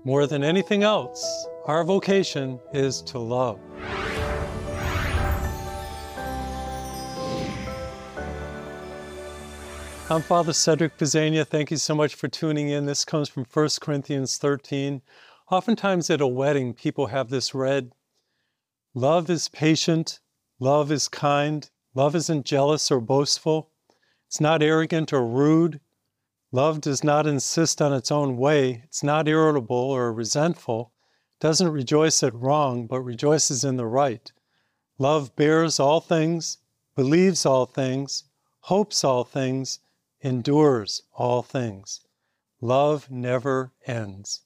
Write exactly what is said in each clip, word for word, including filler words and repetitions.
More than anything else, our vocation is to love. I'm Father Cedric Pisania. Thank you so much for tuning in. This comes from First Corinthians thirteen. Oftentimes at a wedding, people have this read, love is patient, love is kind, love isn't jealous or boastful, it's not arrogant or rude, love does not insist on its own way, it's not irritable or resentful, doesn't rejoice at wrong, but rejoices in the right. Love bears all things, believes all things, hopes all things, endures all things. Love never ends.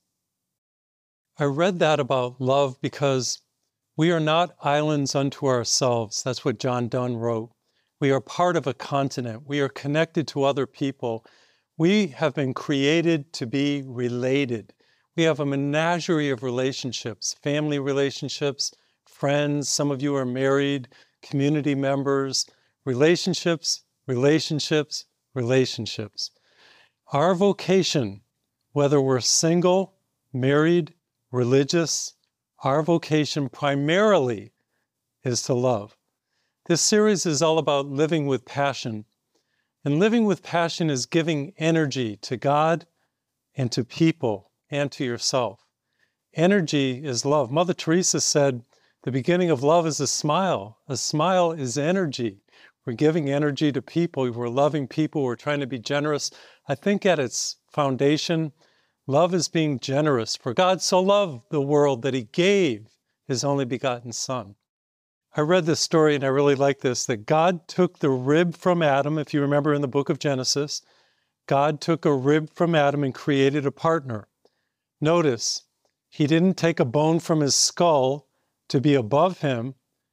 I read that about love because we are not islands unto ourselves. That's what John Donne wrote. We are part of a continent. We are connected to other people. We have been created to be related. We have a menagerie of relationships, family relationships, friends, some of you are married, community members, relationships, relationships, relationships. Our vocation, whether we're single, married, religious, our vocation primarily is to love. This series is all about living with passion. And living with passion is giving energy to God and to people and to yourself. Energy is love. Mother Teresa said, the beginning of love is a smile. A smile is energy. We're giving energy to people. We're loving people. We're trying to be generous. I think at its foundation, love is being generous. For God so loved the world that he gave his only begotten Son. I read this story and I really like this, that God took the rib from Adam. If you remember in the book of Genesis, God took a rib from Adam and created a partner. Notice, he didn't take a bone from his skull to be above him.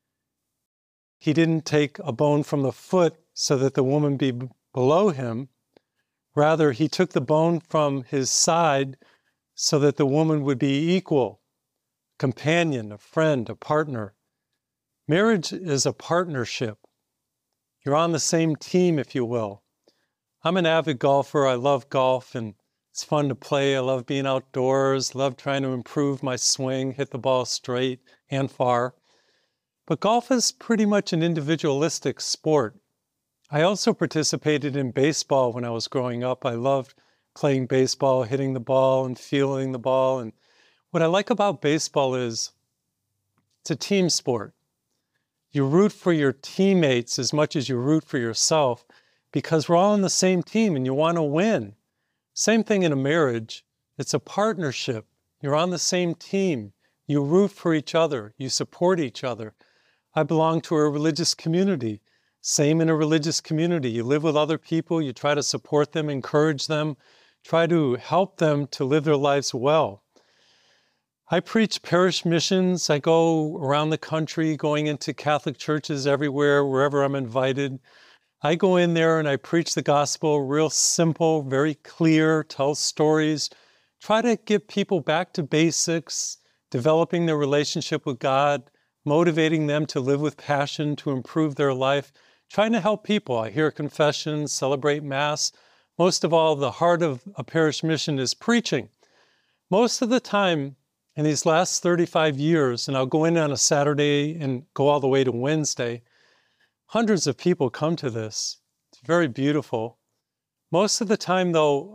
He didn't take a bone from the foot so that the woman be below him. Rather, he took the bone from his side so that the woman would be equal, companion, a friend, a partner. Marriage is a partnership. You're on the same team, if you will. I'm an avid golfer. I love golf, and it's fun to play. I love being outdoors, love trying to improve my swing, hit the ball straight and far. But golf is pretty much an individualistic sport. I also participated in baseball when I was growing up. I loved playing baseball, hitting the ball and feeling the ball. And what I like about baseball is it's a team sport. You root for your teammates as much as you root for yourself because we're all on the same team and you want to win. Same thing in a marriage. It's a partnership. You're on the same team. You root for each other. You support each other. I belong to a religious community. Same in a religious community. You live with other people. You try to support them, encourage them, try to help them to live their lives well. I preach parish missions. I go around the country, going into Catholic churches everywhere, wherever I'm invited. I go in there and I preach the gospel, real simple, very clear, tell stories, try to get people back to basics, developing their relationship with God, motivating them to live with passion, to improve their life, trying to help people. I hear confessions, celebrate Mass. Most of all, the heart of a parish mission is preaching. Most of the time, in these last thirty-five years, and I'll go in on a Saturday and go all the way to Wednesday, hundreds of people come to this. It's very beautiful. Most of the time, though,